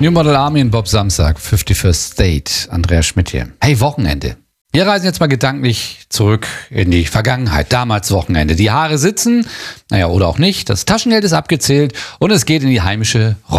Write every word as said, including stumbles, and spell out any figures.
New Model Army in Bob Samstag, fifty-first State, Andreas Schmidt hier. Hey, Wochenende. Wir reisen jetzt mal gedanklich zurück in die Vergangenheit, damals Wochenende. Die Haare sitzen, naja, oder auch nicht, das Taschengeld ist abgezählt und es geht in die heimische Rock